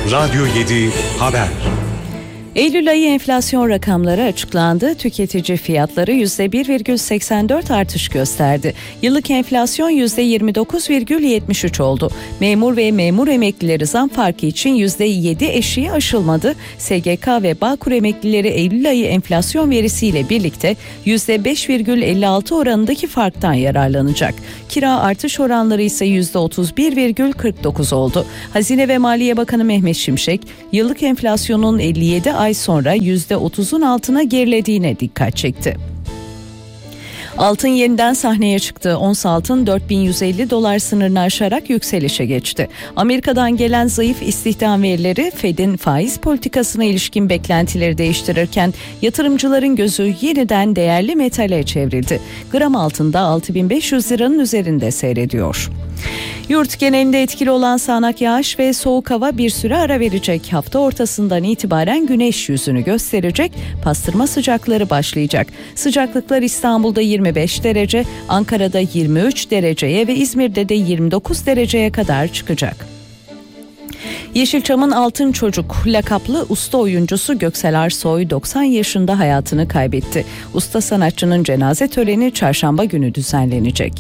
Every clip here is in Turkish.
Radyo 7 Haber. Eylül ayı enflasyon rakamları açıklandı. Tüketici fiyatları %1,84 artış gösterdi. Yıllık enflasyon %29,73 oldu. Memur ve memur emeklileri zam farkı için %7 eşiği aşılmadı. SGK ve Bağkur emeklileri Eylül ayı enflasyon verisiyle birlikte %5,56 oranındaki farktan yararlanacak. Kira artış oranları ise %31,49 oldu. Hazine ve Maliye Bakanı Mehmet Şimşek, yıllık enflasyonun 57 ay sonra %30'un altına gerilediğine dikkat çekti. Altın yeniden sahneye çıktı. Ons altın $4.150 sınırını aşarak yükselişe geçti. Amerika'dan gelen zayıf istihdam verileri Fed'in faiz politikasına ilişkin beklentileri değiştirirken yatırımcıların gözü yeniden değerli metale çevrildi. Gram altında 6.500 liranın üzerinde seyrediyor. Yurt genelinde etkili olan sağanak yağış ve soğuk hava bir süre ara verecek. Hafta ortasından itibaren güneş yüzünü gösterecek, pastırma sıcakları başlayacak. Sıcaklıklar İstanbul'da 25 derece, Ankara'da 23 dereceye ve İzmir'de de 29 dereceye kadar çıkacak. Yeşilçam'ın Altın Çocuk lakaplı usta oyuncusu Göksel Arsoy 90 yaşında hayatını kaybetti. Usta sanatçının cenaze töreni çarşamba günü düzenlenecek.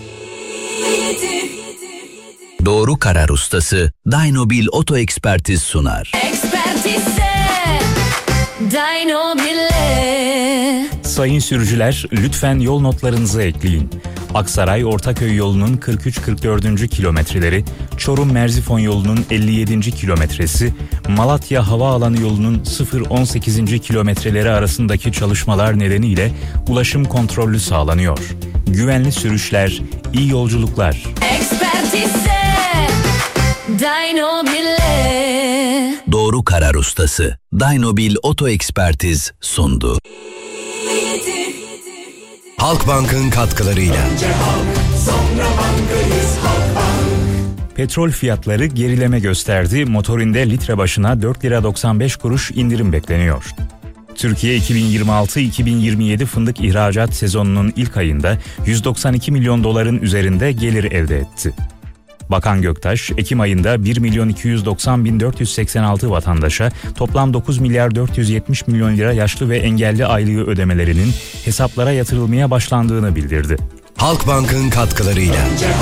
Doğru karar ustası Dynobil Oto Ekspertiz sunar. Sayın sürücüler, lütfen yol notlarınızı ekleyin. Aksaray Ortaköy yolunun 43-44. kilometreleri, Çorum Merzifon yolunun 57. kilometresi, Malatya Havaalanı yolunun 0-18. kilometreleri arasındaki çalışmalar nedeniyle ulaşım kontrollü sağlanıyor. Güvenli sürüşler, iyi yolculuklar. Doğru karar ustası Dynobil Oto Ekspertiz sundu. Halkbank'ın katkılarıyla. Önce halk, sonra bankayız, Halkbank. Petrol fiyatları gerileme gösterdi. Motorinde litre başına 4 lira 95 kuruş indirim bekleniyor. Türkiye 2026-2027 fındık ihracat sezonunun ilk ayında 192 milyon doların üzerinde gelir elde etti. Bakan Göktaş, Ekim ayında 1.290.486 vatandaşa toplam 9 milyar 470 milyon lira yaşlı ve engelli aylığı ödemelerinin hesaplara yatırılmaya başlandığını bildirdi. Halkbank'ın katkılarıyla.